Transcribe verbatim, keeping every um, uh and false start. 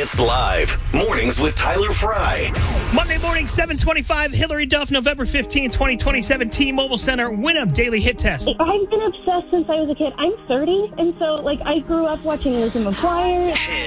Hits Live. Mornings with Tyler Fry. Monday morning, seven twenty-five. Hillary Duff, November fifteenth, twenty twenty-seven. T-Mobile Center, Winamp Daily Hit Test. I've been obsessed since I was a kid. I'm thirty, and so, like, I grew up watching Lizzie McGuire.